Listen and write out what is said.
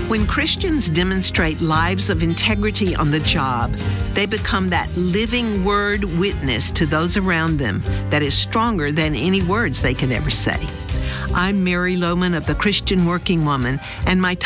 When Christians demonstrate lives of integrity on the job, they become that living word witness to those around them that is stronger than any words they can ever say. I'm Mary Lohman of the Christian Working Woman, and my